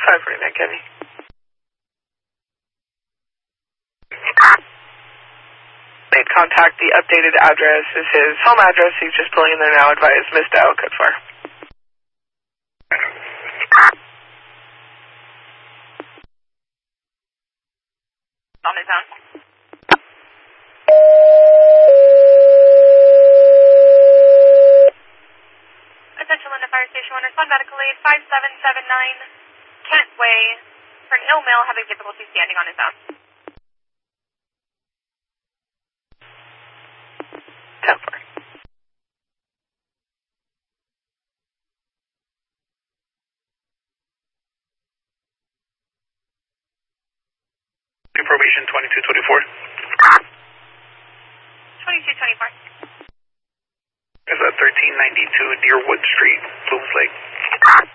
549, Kenny. Made contact. The updated address is his home address. He's just pulling in there now. Advise misdial code 4. On his own. Attention Linda Fire Station 1, respond medical aid 5779 Kent Way for an ill male having difficulty standing on his own. 10-4. Information 2224. 2224. Is that 1392 Deerwood Street, Blooms Lake?